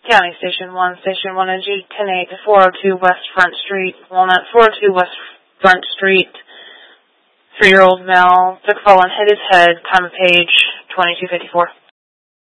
County Station 1, Station 1 NG 108 to 402 West Front Street, Walnut, 402 West Front Street. 3-year-old male took fall and hit his head, time of page 2254.